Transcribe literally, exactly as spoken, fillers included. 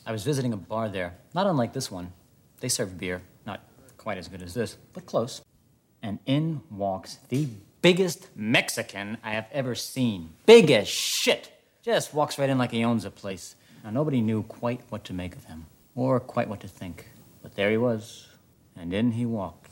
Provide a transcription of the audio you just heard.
I was visiting a bar there, not unlike this one. They serve beer, not quite as good as this, but close. And in walks the biggest Mexican I have ever seen. Big as shit. Just walks right in like he owns the place. Now, nobody knew quite what to make of him, or quite what to think. But there he was, and in he walked.